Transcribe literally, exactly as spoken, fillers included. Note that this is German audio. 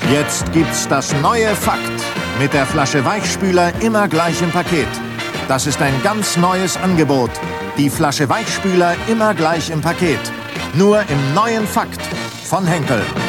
Jetzt gibt's das neue Fakt. Mit der Flasche Weichspüler immer gleich im Paket. Das ist ein ganz neues Angebot. Die Flasche Weichspüler immer gleich im Paket. Nur im neuen Fakt von Henkel.